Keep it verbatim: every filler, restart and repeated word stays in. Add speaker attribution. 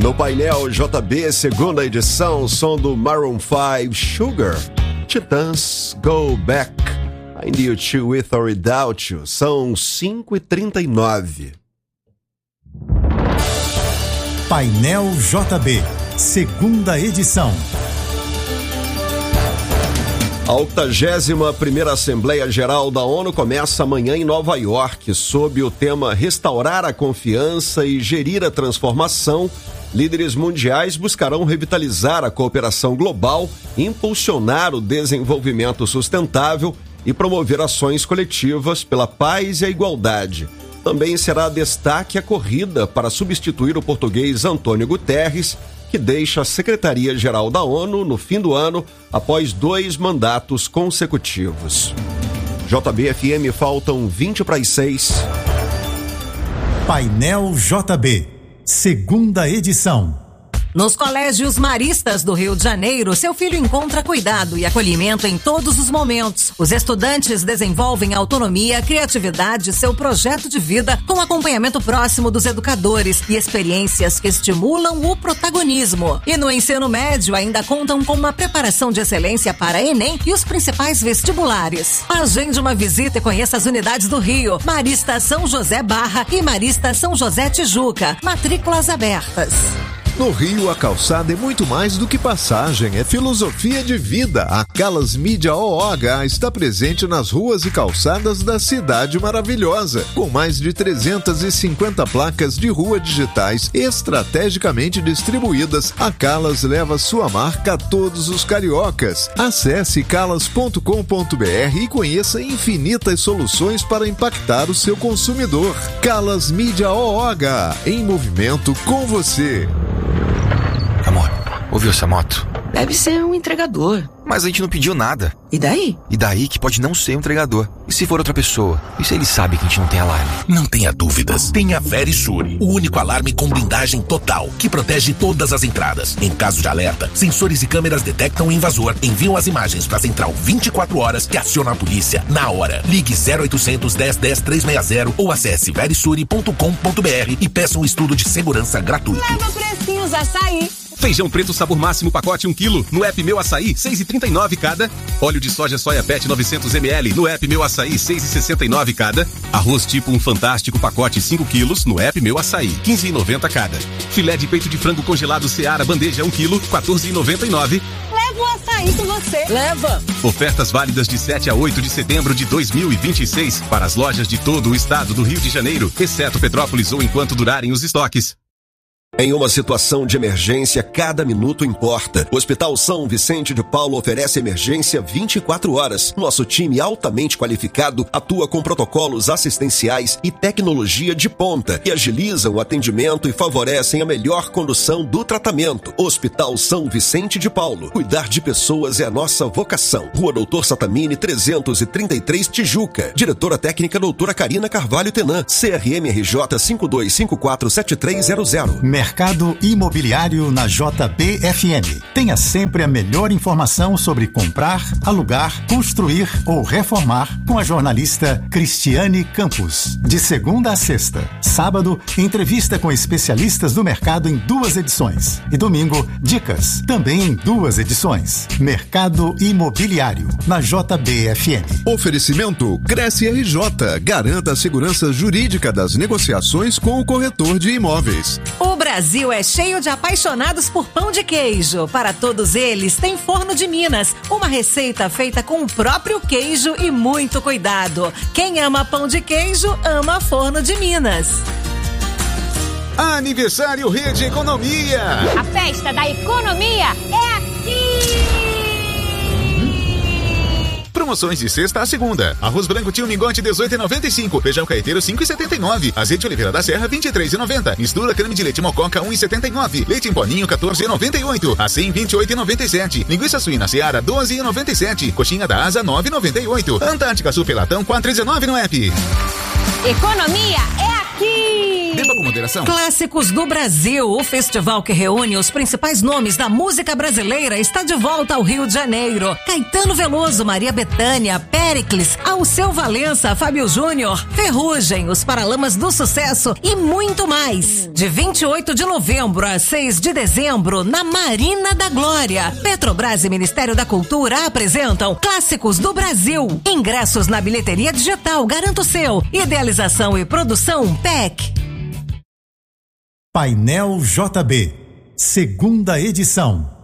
Speaker 1: No painel J B, segunda edição, som do Maroon five, Sugar. Titãs, Go Back. I Need You With or Without You. São cinco e trinta e nove.
Speaker 2: Painel J B, segunda edição.
Speaker 1: A octagésima primeira Assembleia Geral da ONU começa amanhã em Nova York, sob o tema Restaurar a Confiança e Gerir a Transformação. Líderes mundiais buscarão revitalizar a cooperação global, impulsionar o desenvolvimento sustentável e promover ações coletivas pela paz e a igualdade. Também será destaque a corrida para substituir o português Antônio Guterres, que deixa a Secretaria-Geral da ONU no fim do ano, após dois mandatos consecutivos. J B F M, faltam vinte para as seis.
Speaker 2: Painel J B, segunda edição.
Speaker 3: Nos colégios maristas do Rio de Janeiro, seu filho encontra cuidado e acolhimento em todos os momentos. Os estudantes desenvolvem autonomia, criatividade e seu projeto de vida com acompanhamento próximo dos educadores e experiências que estimulam o protagonismo. E no ensino médio ainda contam com uma preparação de excelência para Enem e os principais vestibulares. Agende uma visita e conheça as unidades do Rio, Marista São José Barra e Marista São José Tijuca. Matrículas abertas.
Speaker 4: No Rio, a calçada é muito mais do que passagem, é filosofia de vida. A Calas Mídia O O H está presente nas ruas e calçadas da cidade maravilhosa, com mais de trezentas e cinquenta placas de rua digitais estrategicamente distribuídas. A Calas leva sua marca a todos os cariocas. Acesse calas ponto com ponto b r e conheça infinitas soluções para impactar o seu consumidor. Calas Mídia O O H, em movimento com você.
Speaker 5: Amor, ouviu essa moto?
Speaker 6: Deve ser um entregador.
Speaker 5: Mas a gente não pediu nada.
Speaker 6: E daí?
Speaker 5: E daí que pode não ser um entregador. E se for outra pessoa? E se ele sabe que a gente não tem alarme?
Speaker 7: Não tenha dúvidas. Tenha a Verisure, o único alarme com blindagem total, que protege todas as entradas. Em caso de alerta, sensores e câmeras detectam o invasor, enviam as imagens para a central vinte e quatro horas, que aciona a polícia na hora. Ligue zero oitocentos, dez, dez, trezentos e sessenta ou acesse verisure ponto com ponto b r e peça um estudo de segurança gratuito.
Speaker 8: Leva precinhos açaí.
Speaker 9: Feijão preto sabor máximo pacote um quilo. No app Meu Açaí, seis e trinta e nove cada. Óleo de soja soia pet novecentos mililitros. No app Meu Açaí, seis e sessenta e nove cada. Arroz tipo um fantástico pacote cinco quilos. No app Meu Açaí, quinze e noventa cada. Filé de peito de frango congelado Seara bandeja um quilo, quatorze e noventa e nove.
Speaker 8: Leva o açaí com você. Leva.
Speaker 9: Ofertas válidas de sete a oito de setembro de dois mil e vinte e seis para as lojas de todo o estado do Rio de Janeiro, exceto Petrópolis ou enquanto durarem os estoques.
Speaker 1: Em uma situação de emergência, cada minuto importa. O Hospital São Vicente de Paulo oferece emergência vinte e quatro horas. Nosso time altamente qualificado atua com protocolos assistenciais e tecnologia de ponta, que agilizam o atendimento e favorecem a melhor condução do tratamento. Hospital São Vicente de Paulo. Cuidar de pessoas é a nossa vocação. Rua Doutor Satamini, trezentos e trinta e três, Tijuca. Diretora técnica doutora Karina Carvalho Tenan. C R M R J cinco dois cinco quatro sete três zero zero.
Speaker 2: Mercado Imobiliário na J B F M. Tenha sempre a melhor informação sobre comprar, alugar, construir ou reformar com a jornalista Cristiane Campos. De segunda a sexta. Sábado, entrevista com especialistas do mercado em duas edições. E domingo, dicas, também em duas edições. Mercado Imobiliário na J B F M.
Speaker 4: Oferecimento Cresce R J. Garanta a segurança jurídica das negociações com o corretor de imóveis.
Speaker 3: O Brasil é cheio de apaixonados por pão de queijo. Para todos eles, tem Forno de Minas, uma receita feita com o próprio queijo e muito cuidado. Quem ama pão de queijo, ama Forno de Minas.
Speaker 10: Aniversário Rede Economia.
Speaker 8: A festa da economia é aqui.
Speaker 10: Promoções de sexta a segunda. Arroz branco tio Mingote dezoito e noventa e cinco. Feijão caeteiro cinco e setenta e nove. Azeite Oliveira da Serra vinte e três e noventa. Mistura creme de leite Mococa um e setenta e nove. Leite em poninho quatorze e noventa e oito. Acém vinte e oito e noventa e sete. Linguiça suína Seara doze e noventa e sete. Coxinha da Asa nove e noventa e oito. Antártica Super Latão quatro e dezenove no app.
Speaker 8: Economia é aqui.
Speaker 10: Beba com com moderação.
Speaker 3: Clássicos do Brasil, o festival que reúne os principais nomes da música brasileira, está de volta ao Rio de Janeiro. Caetano Veloso, Maria Bethânia, Péricles, Alceu Valença, Fábio Júnior, Ferrugem, os Paralamas do Sucesso e muito mais. De vinte e oito de novembro a seis de dezembro, na Marina da Glória. Petrobras e Ministério da Cultura apresentam Clássicos do Brasil. Ingressos na bilheteria digital, garanto o seu. Idealização e produção P E C.
Speaker 2: Painel J B, segunda edição.